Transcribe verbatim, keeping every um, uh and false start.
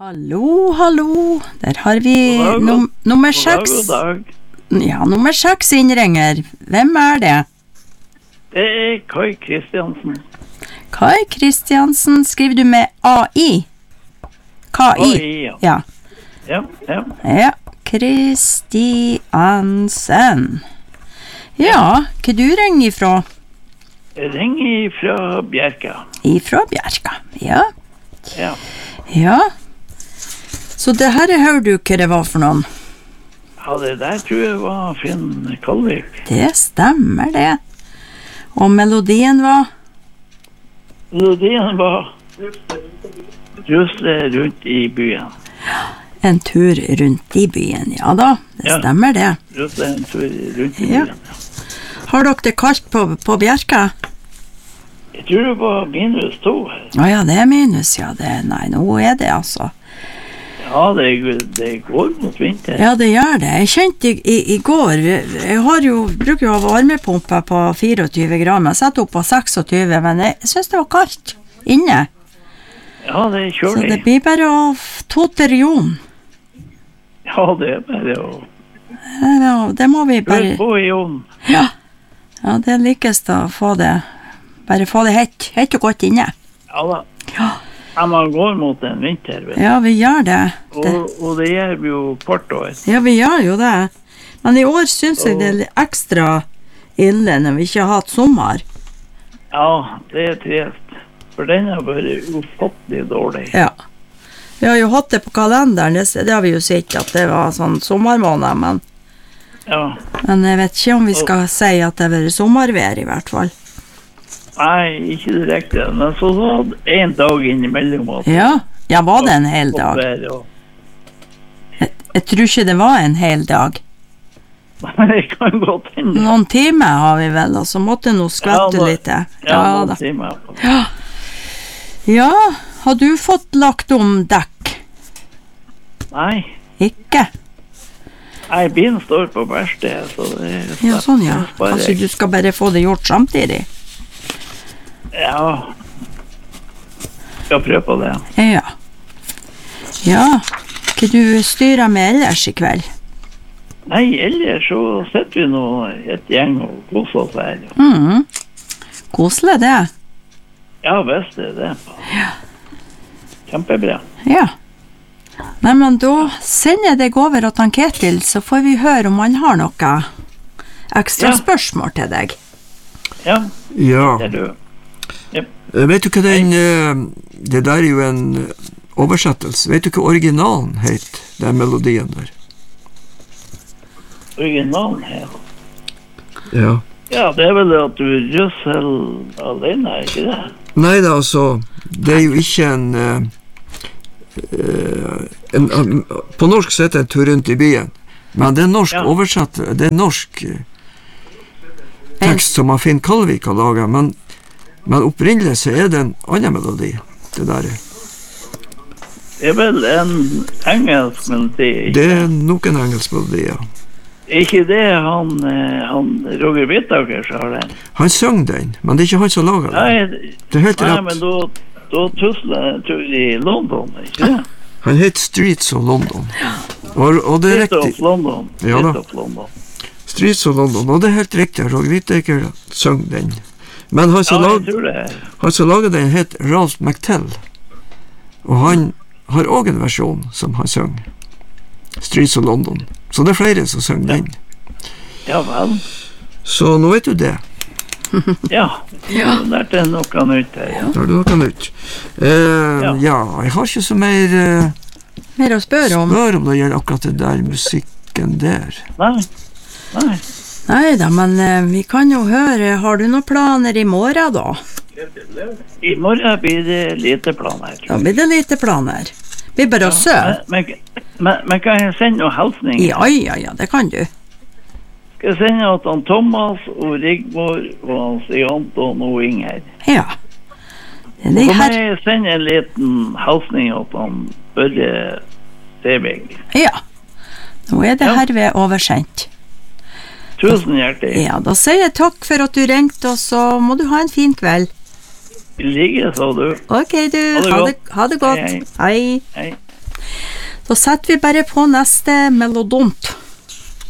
Hallo, hallo. Der har vi God dag, num nummer god dag, seks. god dag. Ja, nummer seks innringer. Hvem er det? Det er Kai Kristiansen. Kai Kristiansen. Skriver du med A I? K I? ja. Ja. Ja, ja. Ja. Kristiansen. Ja, hva du ringer ifra? Jeg ringer fra Bjerka. Ifra Bjerka. Ja. Ja. Ja. Så det her hører du hva det var for noen? Ja, det der tror jeg var Finn Kalvik. Det stemmer det. Og melodien var? Melodien var Rusle rundt i byen. En tur rundt i byen, ja da. Det Ja. stemmer det. Rusle en tur rundt i Ja. byen. Ja. Har dere det kaldt på, på Bjerka? Jeg tror det var minus to. Å ja, det er minus, ja. Det, nei, nå er det altså. Ja, det, det går mot vinter. Ja, det gjør det. Jeg kjente i, i, i går, jeg har jo, bruker jo å ha varmepumpe på fireogtyve grader, men jeg setter opp på seksogtyve, men jeg synes det var kaldt inne. Ja, det er Så kjølig. det blir bare å tote region. Ja, det er bare å Ja, det må vi bare... kjøre på i ovnen. Ja, ja det er likest å få det, bare få det hett, hett og godt inne. Ja da. Ja, Ja, man går mot en vinter, vet du. ja vi gjør det. det. Og, og det gjør vi jo hvert år. Ja, vi gjør jo det. Men i år synes jeg det er litt ekstra ille når vi ikke har hatt sommer. Ja, det er trist. For den har vært ufattelig dårlig. Ja. Vi har jo hatt det på kalenderen, det, det har vi jo sett at det var sånn sommermåned, men, Ja. men jeg vet ikke om vi skal si at det har vært sommervær i hvert fall. Nei, ikke direkte. Men så var det en dag innimellom. at- Ja, ja var det en hel dag? Vær og- Jeg, jeg tror ikke det var en hel dag. Det kan godt hende. Noen timer har vi vel, og så måtte nå skvette Ja, da- Ja, litt. Ja noen da. timer. Ja. Ja, har du fått lagt om dekk? Nei, Ikke? nei, bilen står på verkstedet, så det er Ja, sånn ja. det er bare- Kanskje du skal bare få det gjort samtidig? Ja. Skal prøve på det. Ja. Ja, hva du styrer med ellers i kveld? Nei, ellers så sitter vi nå et gjeng og koser oss her. Mhm. Koselig det. Ja, visst er det. Kjempebra. Ja. Nei, men da sender jeg deg over til han Ketil, så får vi høre om han har noe ekstra Ja. spørsmål til deg. Ja, Ja, det er du. Eh, vet du hva den, eh, det der er jo en eh, oversettelse. Vet du hva originalen het, den melodien der? Originalen her. Ja. Ja, det er vel det at du russer alene, er ikke det? Nei da, altså, det er jo ikke en, eh, eh, en, en på norsk så heter det en tur rundt i byen, men det er norsk Ja. oversatt, det er norsk eh, tekst som Finn Kalvik har laget, men, men opprinnelig så er det en annen melodi, det der. Det er vel en engelsk melodi, ikke? Det er nok en engelsk melodi, ja. Er ikke det han, eh, han Roger Whittaker som har den? Han søng den, men det er ikke han som lager den. Nei, Det er helt nei rett. men da, da tusler jeg tur i London, ikke det? Han heter Streets of London. Og, og det er Street of riktig. London. Ja Street da. of London. Streets of London, og det er helt riktig. Roger Whittaker søng den. Men han Ja, som, jeg lag, tror det er. han som lager den het Ralph McTell. Og han har også en versjon som han søng. Streets of London. Så det er flere som søng den. Ja vel. Så nå vet du det. Ja, ja. Lærte jeg noe nytt her, ja. Da har du noe nytt. Eh, Ja. ja. jeg har ikke så mer eh, Mer å spørre om? spør om det gjelder akkurat det der musikken der. Nei, nei. Nei da, men eh, vi kan jo høre. Har du noen planer i morgen da? I morgen blir det lite planer. Da blir det lite planer. Vi bare å søve. Men, men, men kan jeg sende noen hilsninger? Ja, ja, ja, det kan du. Skal jeg sende at han Thomas og Rigmor og han Stig Anton og Inger. Ja. Det er Så de må her. jeg sende en liten hilsning at han Børre Sevig. Ja. Nå er det Ja. herved oversendt. Tusen hjertelig. Ja, da sier jeg takk for at du ringte, og så må du ha en fin kveld. I like så du. Ok, du. Ha det Ha godt. det, ha det godt. Hei, Hei. Hei. Så setter vi bare på neste melodont.